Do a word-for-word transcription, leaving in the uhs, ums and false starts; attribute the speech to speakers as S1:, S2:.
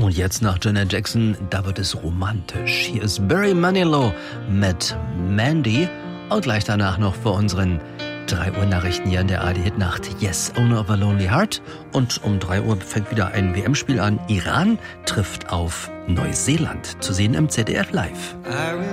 S1: Und jetzt nach Janet Jackson, da wird es romantisch. Hier ist Barry Manilow mit Mandy und gleich danach noch vor unseren drei Uhr Nachrichten hier in der A R D-Hitnacht. Yes, Owner of a Lonely Heart. Und um drei Uhr fängt wieder ein W M-Spiel an. Iran trifft auf Neuseeland. Zu sehen im Z D F Live.